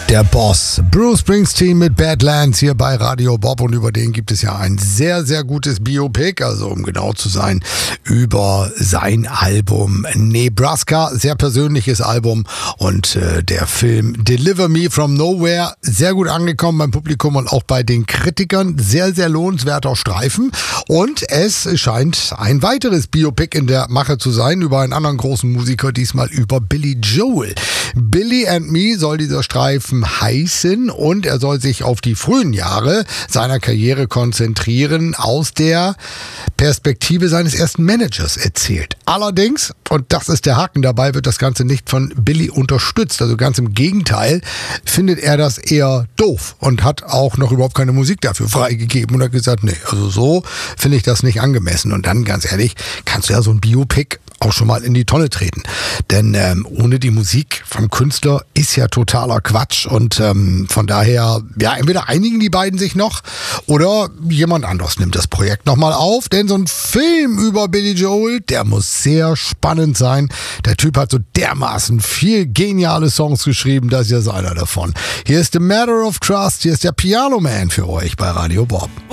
Der Boss, Bruce Springsteen mit Badlands hier bei Radio Bob, und über den gibt es ja ein sehr, sehr gutes Biopic, also um genau zu sein, über sein Album Nebraska, sehr persönliches Album, und der Film Deliver Me From Nowhere, sehr gut angekommen beim Publikum und auch bei den Kritikern, sehr, sehr lohnenswerter Streifen, und es scheint ein weiteres Biopic in der Mache zu sein, über einen anderen großen Musiker, diesmal über Billy Joel. Billy and Me soll dieser Streifen heißen, und er soll sich auf die frühen Jahre seiner Karriere konzentrieren, aus der Perspektive seines ersten Managers erzählt. Allerdings, und das ist der Haken dabei, wird das Ganze nicht von Billy unterstützt. Also ganz im Gegenteil, findet er das eher doof und hat auch noch überhaupt keine Musik dafür freigegeben und hat gesagt, nee, also so finde ich das nicht angemessen. Und dann, ganz ehrlich, kannst du ja so ein Biopic auch schon mal in die Tonne treten. Denn ohne die Musik vom Künstler ist ja totaler Quatsch. Und von daher, ja, entweder einigen die beiden sich noch oder jemand anderes nimmt das Projekt nochmal auf. Denn so ein Film über Billy Joel, der muss sehr spannend sein. Der Typ hat so dermaßen viel geniale Songs geschrieben, das ist ja einer davon. Hier ist The Matter of Trust, hier ist der Piano Man für euch bei Radio Bob.